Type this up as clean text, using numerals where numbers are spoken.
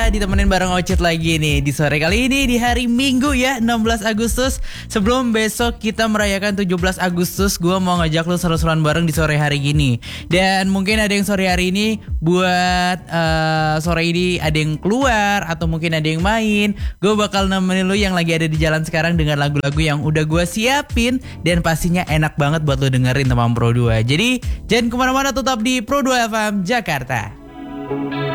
ditemenin bareng Ocit lagi nih di sore kali ini di hari Minggu ya 16 Agustus. Sebelum besok kita merayakan 17 Agustus, gue mau ngajak lu seru-seruan bareng di sore hari gini. Dan mungkin ada yang sore hari ini buat sore ini ada yang keluar atau mungkin ada yang main. Gue bakal nemenin lu yang lagi ada di jalan sekarang dengan lagu-lagu yang udah gue siapin dan pastinya enak banget buat lu dengerin teman Pro 2. Jadi jangan kemana-mana, tetap di Pro 2 FM Jakarta.